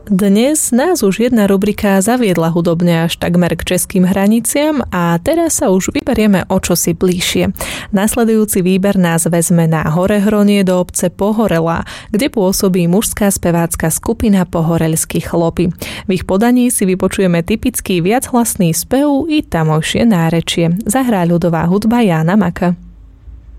Dnes nás už jedna rubrika zaviedla hudobne až takmer k českým hraniciam a teraz sa už vyberieme o čosi bližšie. Nasledujúci výber nás vezme na Horehronie do obce Pohorelá, kde pôsobí mužská spevácka skupina Pohorelskí chlopy. V ich podaní si vypočujeme typický viachlasný spev i tamojšie nárečie. Zahrá ľudová hudba Jána Maka.